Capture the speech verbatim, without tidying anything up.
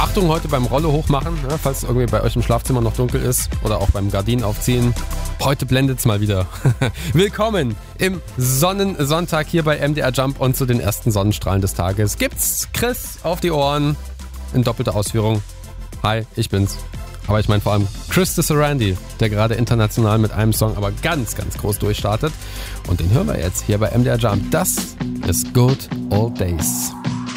Achtung, heute beim Rolle hochmachen, ja, falls irgendwie bei euch im Schlafzimmer noch dunkel ist oder auch beim Gardinen aufziehen. Heute blendet's mal wieder. Willkommen im Sonnensonntag hier bei M D R Jump und zu den ersten Sonnenstrahlen des Tages gibt's Chris auf die Ohren in doppelter Ausführung. Hi, ich bin's. Aber ich meine vor allem Chris de Sarandi, der gerade international mit einem Song aber ganz, ganz groß durchstartet. Und den hören wir jetzt hier bei M D R Jump. Das ist Good Old Days.